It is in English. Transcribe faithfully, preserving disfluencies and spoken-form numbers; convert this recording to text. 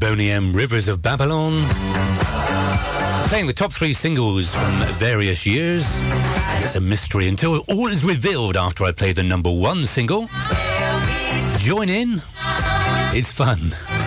Boney M, Rivers of Babylon. Playing the top three singles from various years. It's a mystery until all is revealed after I play the number one single. Join in. It's fun.